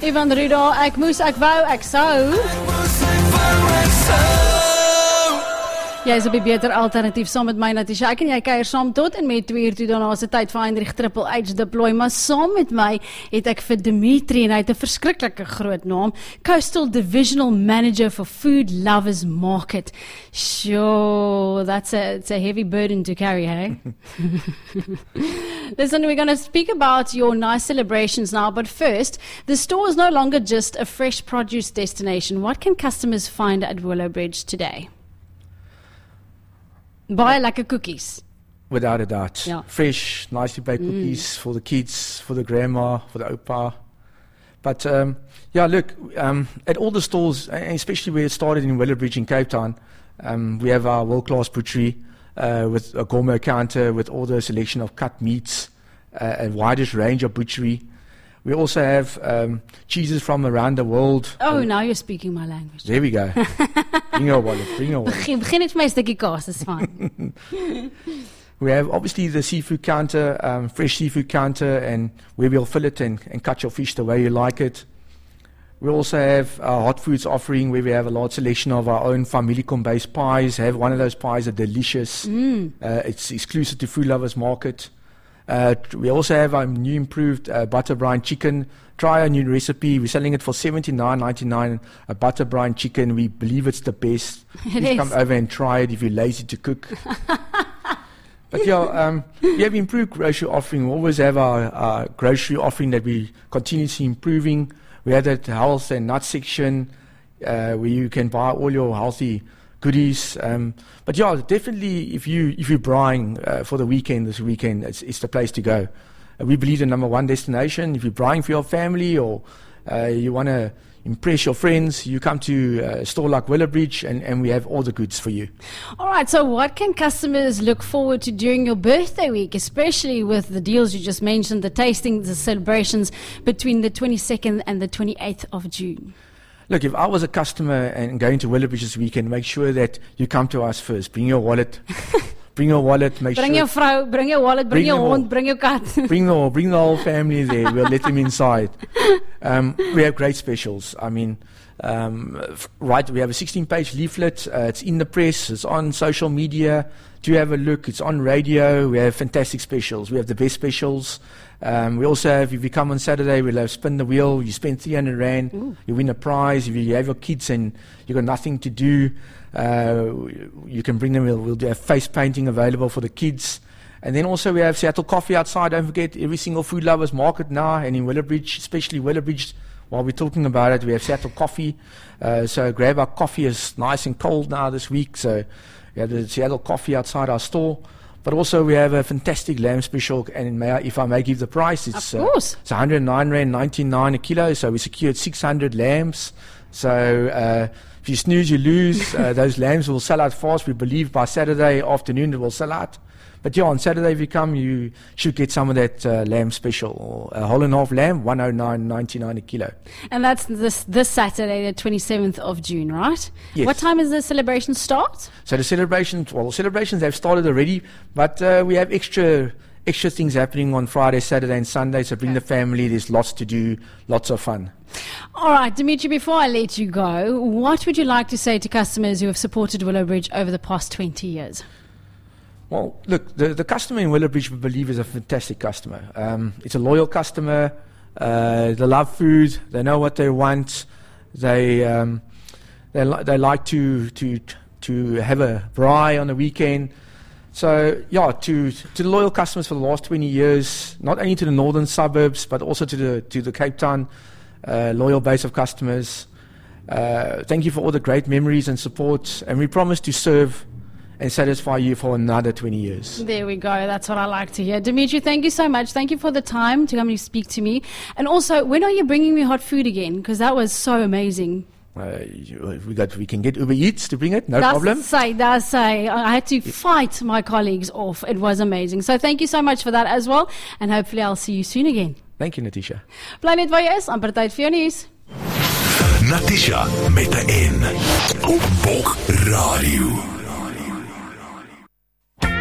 Ivan Ruda, ek moes, ek wou, ek sou. Jy is op die beter alternatief saam met my Natisha. Ek en jy kuier saam tot en met 2 uur toe daarna se tyd vir Heinrich Triple H deploy, maar saam met my het ek vir Dimitri en hy het 'n verskriklike groot naam, Coastal Divisional Manager for Food Lovers Market. Sure, it's a heavy burden to carry, hey? Listen, we're going to speak about your nice celebrations now, but first, the store is no longer just a fresh produce destination. What can customers find at Willowbridge today? Baie lekker cookies. Without a doubt. Yeah. Fresh, nicely baked cookies for the kids, for the grandma, for the opa. But look, at all the stores, and especially where it started in Willowbridge in Cape Town, we have our world-class butchery with a gourmet counter with all the selection of cut meats, a widest range of butchery. We also have cheeses from around the world. Oh, now you're speaking my language. There we go. Bring your wallet, bring your wallet. Begin net vir my 'n stukkie kaas, dis fine. We have obviously the seafood counter, fresh seafood counter, and where we'll fill it and cut your fish the way you like it. We also have our hot foods offering where we have a large selection of our own Familicom-based pies. Have one of those pies are delicious. It's exclusive to Food Lovers Market. We also have our new improved butter brine chicken. Try our new recipe. We're selling it for $79.99, a butter brine chicken. We believe it's the best. Please come over and try it if you're lazy to cook. But we have improved grocery offering. We always have our grocery offering that we continuously improving. We have that health and nut section where you can buy all your healthy goodies. But definitely if you're buying for the weekend, this weekend, it's the place to go. We believe the #1 destination. If you're buying for your family or you want to impress your friends, you come to a store like Willowbridge and we have all the goods for you. All right, so what can customers look forward to during your birthday week, especially with the deals you just mentioned, the tastings, the celebrations between the 22nd and the 28th of June? Look, if I was a customer and going to Willowbridge this weekend, make sure that you come to us first. Bring your wallet. Bring your wallet. Bring your vrou, bring your wallet, bring your hond, bring your cat. Bring the whole family there. We'll let them inside. We have great specials. I mean, we have a 16-page leaflet. It's in the press. It's on social media. Do have a look. It's on radio. We have fantastic specials. We have the best specials. We also have, if you come on Saturday, we'll have spin the wheel. You spend 300 Rand. Ooh. You win a prize. If you have your kids and you've got nothing to do, you can bring them. We'll do a face painting available for the kids. And then also we have Seattle Coffee outside. Don't forget, every single Food Lovers Market now, and in Willowbridge, especially Willowbridge, while we're talking about it, we have Seattle Coffee. So grab our coffee. It's nice and cold now this week. So we have the Seattle Coffee outside our store. But also we have a fantastic lamb special, and if I may give the price, it's 109 Rand 99 a kilo. So we secured 600 lambs. So if you snooze, you lose. Those lambs will sell out fast. We believe by Saturday afternoon it will sell out. But on Saturday if you come, you should get some of that lamb special, a whole and half lamb, 109.99 a kilo. And that's this Saturday, the 27th of June, right? Yes. What time does the celebration start? So the celebrations have started already, but we have extra things happening on Friday, Saturday and Sunday, so bring the family. There's lots to do, lots of fun. All right, Dimitri, before I let you go, what would you like to say to customers who have supported Willowbridge over the past 20 years? Well, look, the customer in Willowbridge, we believe, is a fantastic customer. It's a loyal customer. They love food. They know what they want. They like to have a braai on the weekend. So, to the loyal customers for the last 20 years, not only to the northern suburbs, but also to the Cape Town loyal base of customers. Thank you for all the great memories and support, and we promise to serve and satisfy you for another 20 years. There we go. That's what I like to hear. Dimitri, thank you so much. Thank you for the time to come and speak to me. And also, when are you bringing me hot food again? Because that was so amazing. We can get Uber Eats to bring it, no problem. That's say. I had to fight my colleagues off. It was amazing. So thank you so much for that as well. And hopefully I'll see you soon again. Thank you, Natisha. Bly net waar jy is, amper tyd vir jou nuus. Natisha met 'n N op Bok Radio.